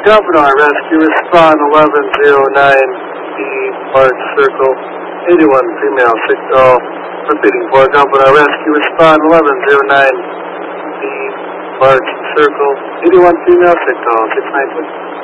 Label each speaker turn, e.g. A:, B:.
A: Governor Rescue, respond 1109 B March Circle, 81 female, sick doll. Repeating for Governor Rescue, respond 1109 B March Circle, 81 female, sick doll, 692.